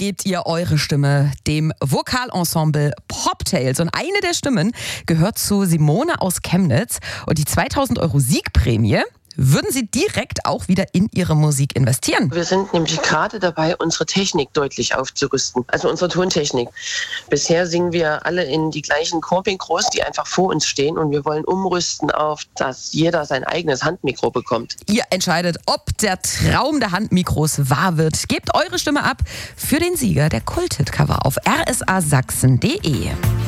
gebt ihr eure Stimme dem Vokalensemble Poptails. Und eine der Stimmen gehört zu Simone aus Chemnitz. Und die 2000 € Siegprämie würden Sie direkt auch wieder in Ihre Musik investieren? Wir sind nämlich gerade dabei, unsere Technik deutlich aufzurüsten, also unsere Tontechnik. Bisher singen wir alle in die gleichen Chorbmikros, die einfach vor uns stehen, und wir wollen umrüsten auf, dass jeder sein eigenes Handmikro bekommt. Ihr entscheidet, ob der Traum der Handmikros wahr wird. Gebt eure Stimme ab für den Sieger der Kult-Hit-Cover auf rsasachsen.de.